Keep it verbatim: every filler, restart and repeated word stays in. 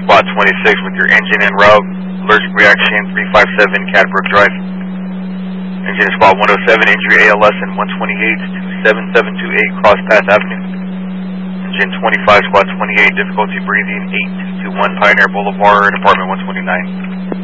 Squad twenty-six with your engine en route. Allergic reaction three five seven Cadbrook Drive. Engine Squad one oh seven, injury A L S and one twenty-eight to seven seven two eight Cross Path Avenue. Engine twenty-five, Squad twenty-eight, difficulty breathing eight two two one Pioneer Boulevard, apartment one twenty-nine.